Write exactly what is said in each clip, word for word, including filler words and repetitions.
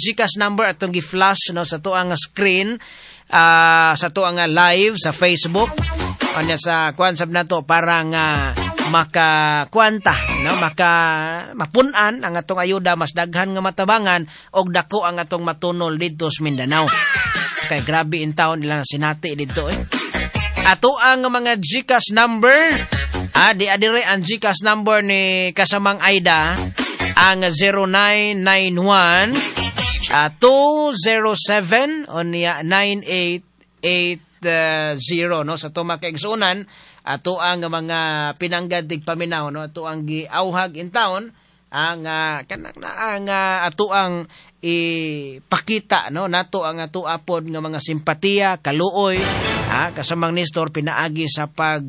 GCash number atong gi-flash no sa tuang screen uh, sa tuang live sa Facebook anya sa kuan sab nato para nga makakwanta no maka mapunan ang atong ayuda mas daghan nga matabangan og dako ang atong matunol didto sa Mindanao. Kay grabe in town nila sinati didto eh. Ato ang mga GCash number ah di adire ang GCash number ni kasamang Aida ang zero nine nine one uh, two zero seven o niya nine eight eight zero no sa tuma kay igsunan ato ang mga pinanggad tig paminaw no ato ang giawhag in town ang uh, kanang na ang uh, ato ang ipakita no nato ang ato apod nga mga simpatiya kaluoy ha kasamang Nestor pinaagi sa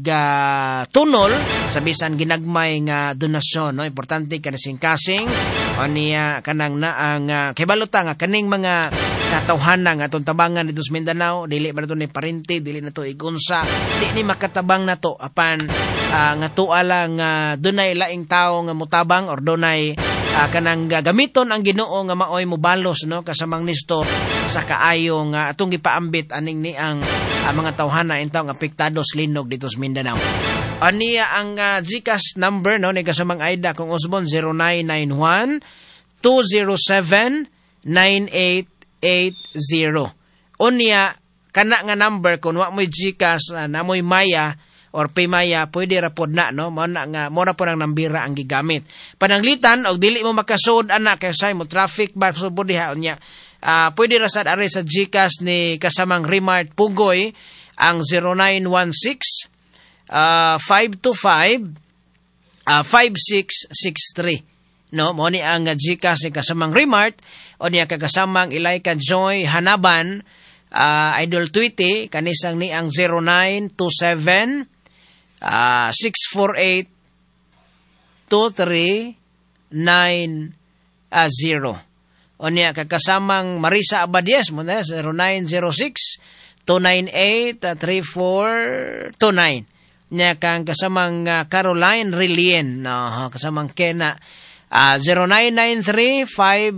pagtunol uh, sa bisan ginagmay nga donasyon no importante kana sing-kasing o niya kanang na ang uh, kibaluta nga kaning mga katawhanan nga atong tabangan dito sa Mindanao dili ba nato ni parente dili nato igunsa di ni makatabang nato apan uh, nga tuwa lang uh, dunay laing tawo nga mutabang or dunay uh, kanang uh, gamiton ang Ginoo nga maoy mobalos no kasamang Nestor sa kaayo nga atong gipaambit aning ni ang uh, mga tawhana intaw nga apektados linog dito sa Mindanao. Aniya ang uh, GCash number no ni kasamang Aida kung usbon zero nine nine one two zero seven nine eight eight zero. Unya kana nga number kung wa mo'y GCash uh, na mo'y Maya or Paymaya pwede ra pod na no mo na nga mo ra pod ang nambira ang gigamit. Pananglitan og dili mo makasud ana kay say mo traffic bar subod diha unya. Uh, pwede ra sad are sa GCash ni kasamang Remart Pugoy ang zero nine one six uh, five two five uh, five six six three. No, mo ni ang uh, GCash ni kasamang Remart o niya kagasamang Ilaika Joy Hanaban uh, Idol Tweety kanisang ni ang zero nine two seven uh, six four eight two three nine zero. O niya kakasamang Marisa Abadies mo na zero nine zero six two nine eight three four two nine. Niya kang kasamang uh, Caroline Rilien no, kasamang Kena uh, zero nine nine three five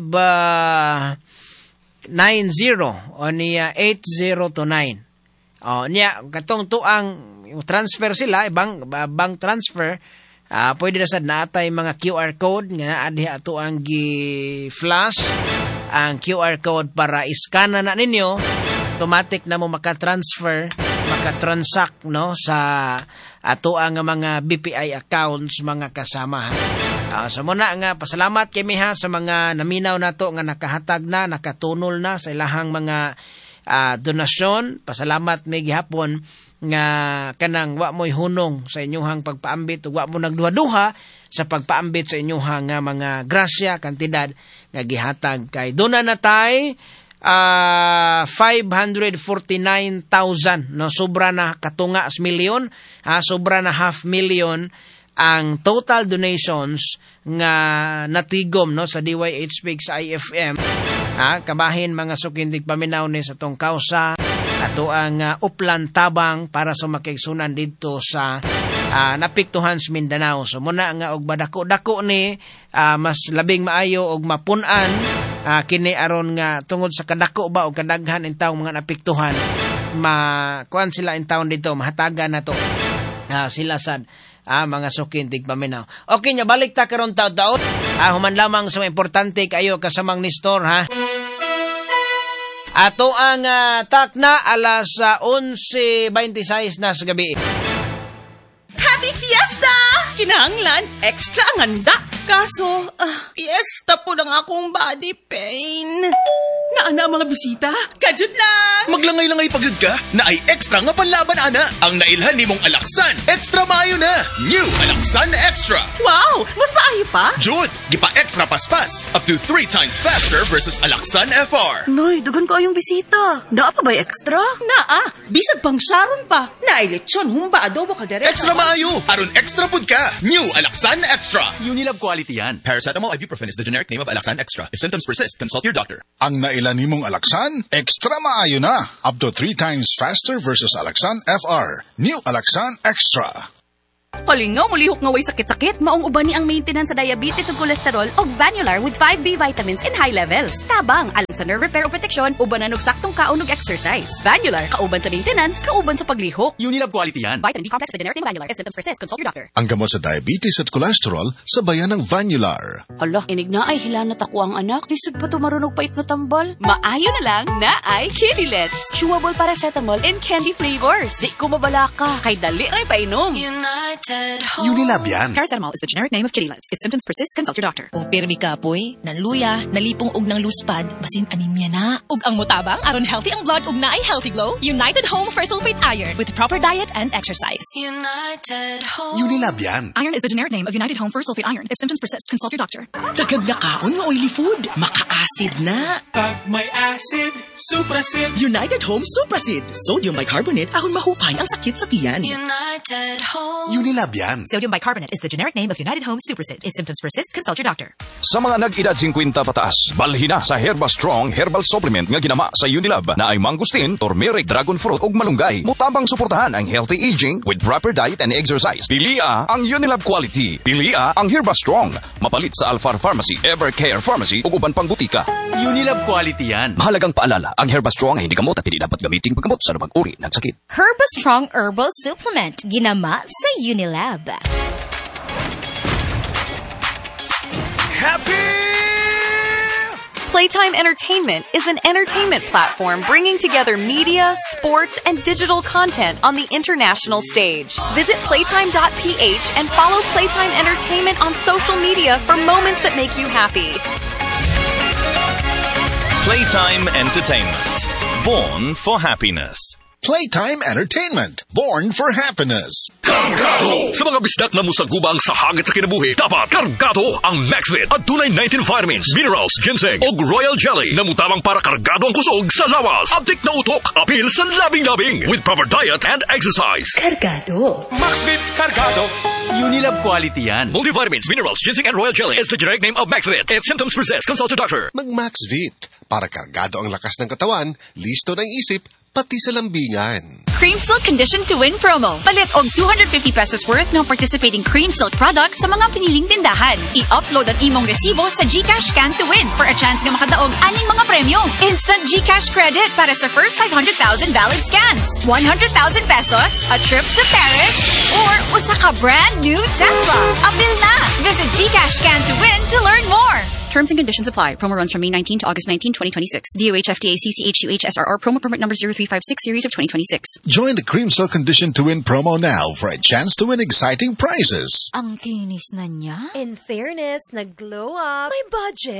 nine zero o niya eight zero two nine. O niya katong tuang transfer sila ibang bank transfer. Uh, pwede na sad natay mga Q R code nga adhi ato ang gi-flash ang Q R code para iskan na ninyo automatic na mo maka-transfer maka-transact no sa ato ang mga B P I accounts mga kasama. Uh, so muna nga pasalamat kami ha sa mga naminaw nato nga nakahatag na nakatunol na sa ilahang mga uh, donasyon. Pasalamat ni gihapon nga kanang wa mo'y hunong sa inyuhang pagpaambit ug wa mo nagduha-duha sa pagpaambit sa inyuhang nga mga grasya kantidad nga gihatag kay duna na tay uh, five hundred forty-nine thousand no sobra na katunga sa milyon ha sobra na half million ang total donations nga natigom no sa D Y H P sa I F M ha kabahin mga sukindig paminaw ni sa tong kausa ato ang uh, uplan tabang para sa makigsunan dito sa uh, napiktuhan sa Mindanao. So muna nga og badako-dako ni uh, mas labing maayo og mapunan uh, kini aron nga tungod sa kadako ba og kadaghan intawong mga napiktuhan makuan sila intawon dito mahatagan nato uh, sila sad ah, mga sukintig paminaw. Okay nya balik ta karon taud-taud. Ah, human lamang sa importante kayo kasamang Nestor ha. Ato ang uh, takna alas uh, eleven twenty-six na sa gabi. Happy Fiesta! Kinahanglan, extra ang handa. Kaso, uh, fiesta po ng akong body pain. Naana mga bisita? Kajud lang! Maglangay-langay pagod ka? Na ay extra nga panlaban, ana. Ang nailhan ni mong Alaksan. Extra maayo na. New Alaksan Extra. Wow! Mas maayo pa? Jud, gipa extra paspas. Up to three times faster versus Alaksan F R. Noy, dugan ko ayong bisita. Naa pa ba extra? Naa, bisag pang Sharon pa. Naay lechon, humba, adobo, kaldereta. Extra maayo. Aron extra pud ka. New Alaksan Extra. Unilab quality yan. Paracetamol ibuprofen is the generic name of Alaksan Extra. If symptoms persist, consult your doctor. Ang nailan nimong Alaksan, extra maayo na. Up to three times faster versus Alaksan F R. New Alaksan Extra. Halingaw, mulihok nga way sakit-sakit. Maong uban ni ang maintenance sa diabetes ug kolesterol og Vanular with five B vitamins in high levels. Tabang alang sa nerve repair o protection, uban na og saktong kaon ug exercise. Vanular, kauban sa maintenance, kauban sa paglihok. Unilab quality yan. Vitamin B complex with generic name Vanular. If symptoms persist, consult your doctor. Ang gamot sa diabetes at cholesterol, sabayan ng Vanular. Hala, inig na ay hilanat ako ang anak. Disod pa to marunog pait na tambal. Maayo na lang na ay Kidilets. Chewable paracetamol in candy flavors. Di ko mabala ka. Kay dali ray painom. United Unilab yan. Paracetamol is the generic name of Kidilets. If symptoms persist, consult your doctor. Kung pirmi kapoy, nanluya, nalipong og ng luspad, basin anemia na. Ug ang mutabang aron healthy ang blood ug naay healthy glow. United Home for Sulfate Iron with proper diet and exercise. United Home. Unilab yan. Iron is the generic name of United Home for Sulfate Iron. If symptoms persist, consult your doctor. Dagag na kaon nga oily food. Maka-acid na. Pag may acid, Suprasid. United Home Suprasid. Sodium bicarbonate ahon mahupay ang sakit sa tiyan. United Home. Unilab yan. Sodium bicarbonate is the generic name of United Home Suprasid. If symptoms persist, consult your doctor. Sa mga nag-edad fifty pataas, balhin na sa Herba Strong Herbal Supplement nga ginama sa Unilab na ay mangustin, turmeric, dragon fruit ug malunggay. Mutabang suportahan ang healthy aging with proper diet and exercise. Pilia ang Unilab quality. Pilia ang Herba Strong. Mapalit sa Alfar Pharmacy, Evercare Pharmacy ug uban pang butika. Unilab quality yan. Mahalagang paalala, ang Herba Strong ay hindi gamot at hindi dapat gamitin paggamot sa anumang uri ng sakit. Herba Strong Herbal Supplement, ginama sa Unilab. Happy! Playtime Entertainment is an entertainment platform bringing together media, sports, and digital content on the international stage. Visit playtime dot p h and follow Playtime Entertainment on social media for moments that make you happy. Playtime Entertainment. Born for happiness. Playtime Entertainment, born for happiness. Kargado! Sa mga bisdak na musagubang sa hangit sa kinabuhi, dapat kargado ang MaxVit at tunay nineteen vitamins, minerals, ginseng o Royal Jelly na mutamang para kargado ang kusog sa lawas. Abdik na utok, apil sa labing-labing with proper diet and exercise. Kargado. MaxVit Kargado. Unilab quality yan. Multivitamins, minerals, ginseng and Royal Jelly is the generic name of MaxVit. If symptoms persist, consult your doctor. Mag-MaxVit para kargado ang lakas ng katawan, listo ng isip, pati sa lambingan. Cream Silk Condition to Win promo. Palit og two hundred fifty pesos worth ng participating Cream Silk products sa mga piniling tindahan. I-upload ang imong resibo sa GCash Scan to Win for a chance nga makadaog aning mga premyo. Instant GCash credit para sa first five hundred thousand valid scans. one hundred thousand pesos, a trip to Paris, or usa ka brand new Tesla. Apil na! Visit GCash Scan to Win to learn more. Terms and conditions apply. Promo runs from May nineteenth to August nineteenth, twenty twenty-six. D O H F D A C C H U H S R R promo permit number zero three five six series of twenty twenty-six. Join the Cream Silk Condition to Win promo now for a chance to win exciting prizes. Ang kinis na niya. In fairness, nag-glow up. May budget.